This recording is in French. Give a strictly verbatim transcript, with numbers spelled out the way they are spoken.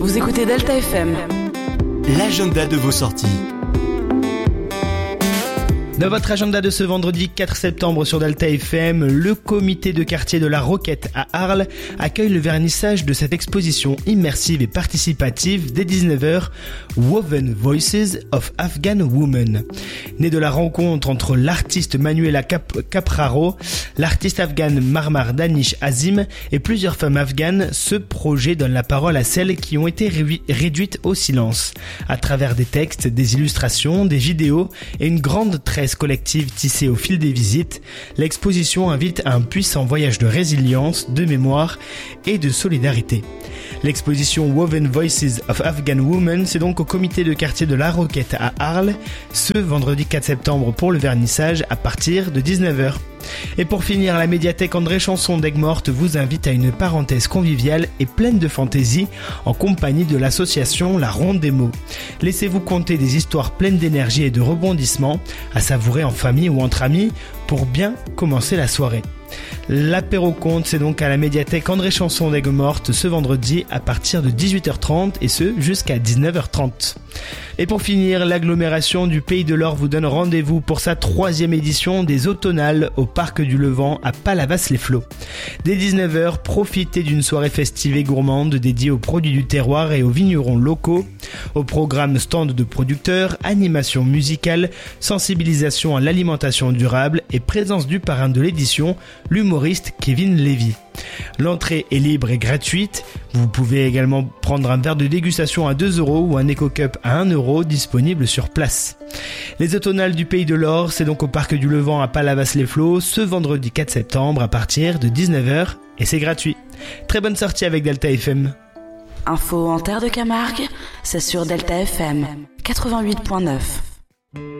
Vous écoutez Delta F M. L'agenda de vos sorties. Dans votre agenda de ce vendredi quatre septembre sur Delta F M, le comité de quartier de la Roquette à Arles accueille le vernissage de cette exposition immersive et participative dès dix-neuf heures, Woven Voices of Afghan Women. Né de la rencontre entre l'artiste Manuela Cap- Capraro, l'artiste afghane Marmar Danish Azim et plusieurs femmes afghanes, ce projet donne la parole à celles qui ont été ré- réduites au silence. À travers des textes, des illustrations, des vidéos et une grande tresse collective tissée au fil des visites, l'exposition invite à un puissant voyage de résilience, de mémoire et de solidarité. L'exposition Woven Voices of Afghan Women, c'est donc au comité de quartier de la Roquette à Arles, ce vendredi quatre septembre pour le vernissage à partir de dix-neuf heures. Et pour finir, la médiathèque André Chanson d'Aigues-Mortes vous invite à une parenthèse conviviale et pleine de fantaisie en compagnie de l'association La Ronde des Mots. Laissez-vous conter des histoires pleines d'énergie et de rebondissements à savourer en famille ou entre amis pour bien commencer la soirée. L'apéro conte, c'est donc à la médiathèque André Chanson d'Aigues-Mortes ce vendredi à partir de dix-huit heures trente et ce jusqu'à dix-neuf heures trente. Et pour finir, l'agglomération du Pays de l'Or vous donne rendez-vous pour sa troisième édition des Automnales au Parc du Levant à Palavas-les-Flots. Dès dix-neuf heures, profitez d'une soirée festive et gourmande dédiée aux produits du terroir et aux vignerons locaux. Au programme stand de producteurs, animation musicale, sensibilisation à l'alimentation durable et présence du parrain de l'édition, l'humoriste Kevin Lévy. L'entrée est libre et gratuite. Vous pouvez également prendre un verre de dégustation à deux euros ou un Eco-Cup à un euro disponible sur place. Les Automnales du Pays de l'Or, c'est donc au Parc du Levant à Palavas-les-Flots ce vendredi quatre septembre à partir de dix-neuf heures et c'est gratuit. Très bonne sortie avec Delta F M. Info en terre de Camargue, c'est sur Delta F M quatre-vingt-huit point neuf.